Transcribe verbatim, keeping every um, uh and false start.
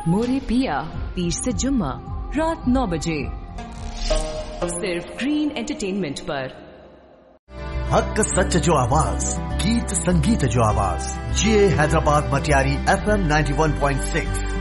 मोरे पिया पीर से जुम्मा रात नौ बजे सिर्फ ग्रीन एंटरटेनमेंट पर। हक सच जो आवाज, गीत संगीत जो आवाज, ये Hyderabad Matiari F M ninety one point six